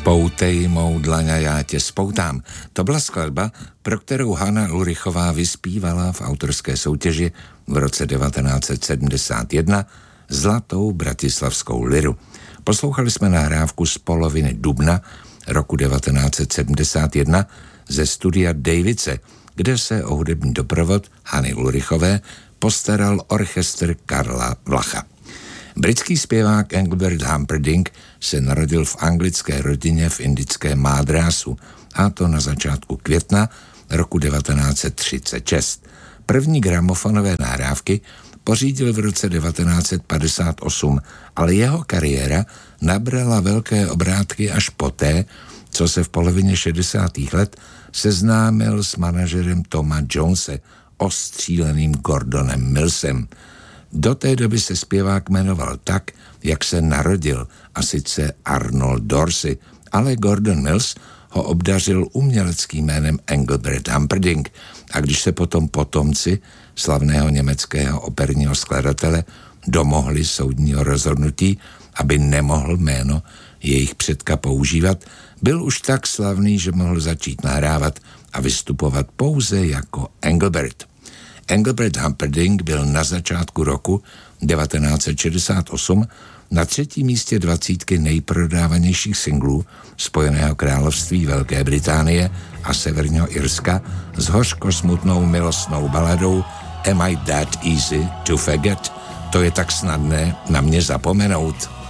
Spoutej mou dlaň a já tě spoutám. To byla skladba, pro kterou Hana Ulrichová vyspívala v autorské soutěži v roce 1971 Zlatou bratislavskou liru. Poslouchali jsme nahrávku z poloviny dubna roku 1971 ze studia Davice, kde se o hudební doprovod Hany Ulrichové postaral orchestr Karla Vlacha. Britský zpěvák Engelbert Humperdinck se narodil v anglické rodině v indickém Mádrásu, a to na začátku května roku 1936. První gramofonové nahrávky pořídil v roce 1958, ale jeho kariéra nabrala velké obrátky až poté, co se v polovině 60. let seznámil s manažerem Toma Jonese, ostříleným Gordonem Millsem. Do té doby se zpěvák jmenoval tak, jak se narodil, a sice Arnold Dorsey, ale Gordon Mills ho obdařil uměleckým jménem Engelbert Humperdinck, a když se potom potomci slavného německého operního skladatele domohli soudního rozhodnutí, aby nemohl jméno jejich předka používat, byl už tak slavný, že mohl začít nahrávat a vystupovat pouze jako Engelbert. Engelbert Humperdinck byl na začátku roku 1968 na 3. místě 20 nejprodávanějších singlů Spojeného království, Velké Británie a Severního Irska s hořko smutnou milostnou baladou Am I That Easy to Forget? To je tak snadné na mě zapomenout.